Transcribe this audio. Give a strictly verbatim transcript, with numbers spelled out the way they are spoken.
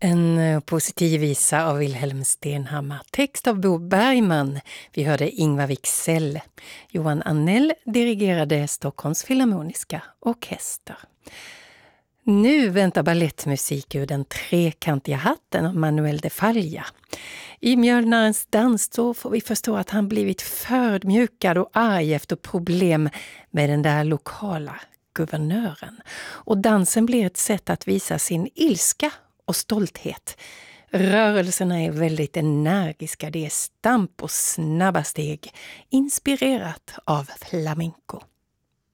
En eh, positiv visa av Wilhelm Stenhammar, text av Bo Bergman. Vi hörde Ingvar Wicksell. Johan Annell dirigerade Stockholms Filharmoniska orkester. Nu väntar ballettmusik ur Den trekantiga hatten av Manuel de Falla. I Mjölnarens dans då får vi förstå att han blivit förödmjukad och arg efter problem med den där lokala guvernören. Och dansen blir ett sätt att visa sin ilska och stolthet. Rörelserna är väldigt energiska, det är stamp och snabba steg, inspirerat av flamenco.